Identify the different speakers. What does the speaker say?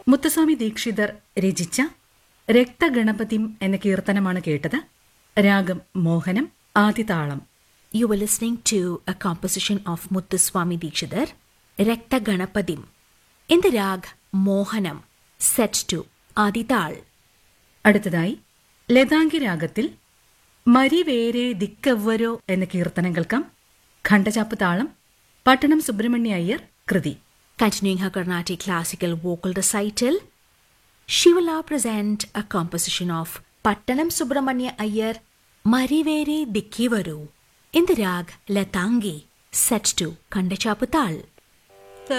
Speaker 1: മുത്തുസ്വാമി ദീക്ഷിതർ രചിച്ച രക്തഗണപതിം എന്ന കീർത്തനമാണ് കേട്ടത്. രാഗം മോഹനം, ആദിതാളം.
Speaker 2: You were listening to a composition of Muthuswami Dikshidhar, Rakta Ganapadim, in the rag Mohanam, set to Adital.
Speaker 1: അടുത്തതായി ലതാംഗി രാഗത്തിൽ മരിവേരെ ദിക്കവ്വരോ എന്ന കീർത്തനം കേൾക്കാം. ഖണ്ഡചാപ്പ് താളം. പട്ടണം സുബ്രഹ്മണ്യ അയ്യർ കൃതി.
Speaker 2: Continuing her Carnatic classical vocal recital, she will now present a composition of Pattanam Subramanya Iyer, Marivere Dikkivaru, in the rag Latangi, set to Kandachaputal.